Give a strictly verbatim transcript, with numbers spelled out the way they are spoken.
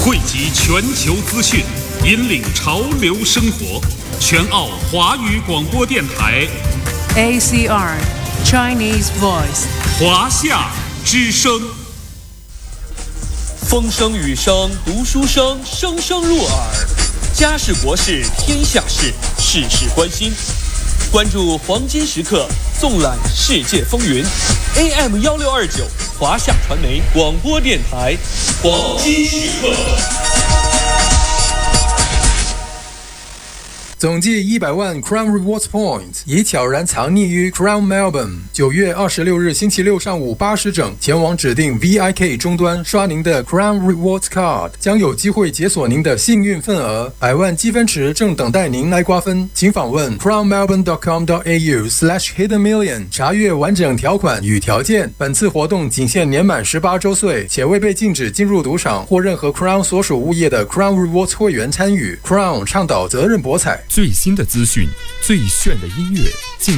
汇集全球资讯，引领潮流生活。全澳华语广播电台 A C R Chinese Voice 华夏之声。 风声雨声读书声，声声入耳。家事国事天下事，事事关心。关注黄金时刻，纵览世界风云。A M 幺六二九华夏传媒广播电台，黄金时刻。 总计一百万 Crown Rewards Points 已悄然藏匿于 Crown Melbourne。九月二十六日星期六上午八时整，前往指定 V I K 终端刷您的 Crown Rewards Card， 将有机会解锁您的幸运份额。百万积分池正等待您来瓜分，请访问 crown melbourne dot com dot a u slash hidden million 查阅完整条款与条件。本次活动仅限年满十八周岁，且未被禁止进入赌场或任何 Crown 所属物业的 Crown Rewards 会员参与。Crown 倡导责任博彩。 最新的资讯，最炫的音乐。